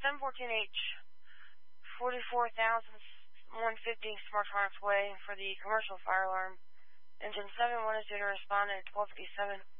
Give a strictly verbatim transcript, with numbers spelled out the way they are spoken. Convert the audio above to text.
seven fourteen H, forty-four thousand one hundred fifty Smart Harness Way for the commercial fire alarm. Engine seven, one is due to respond at twelve fifty-seven.